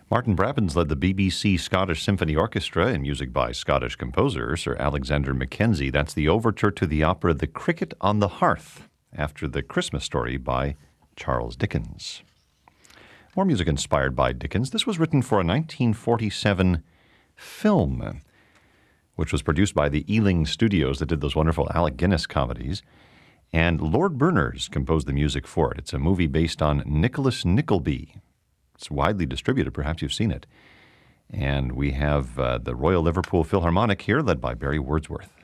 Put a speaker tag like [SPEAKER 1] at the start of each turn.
[SPEAKER 1] Martin Brabbins led the BBC Scottish Symphony Orchestra in music by Scottish composer Sir Alexander Mackenzie. That's the overture to the opera The Cricket on the Hearth, after The Christmas Story by Charles Dickens. More music inspired by Dickens. This was written for a 1947 film, which was produced by the Ealing Studios that did those wonderful Alec Guinness comedies. And Lord Berners composed the music for it. It's a movie based on Nicholas Nickleby. It's widely distributed. Perhaps you've seen it. And we have the Royal Liverpool Philharmonic here, led by Barry Wordsworth.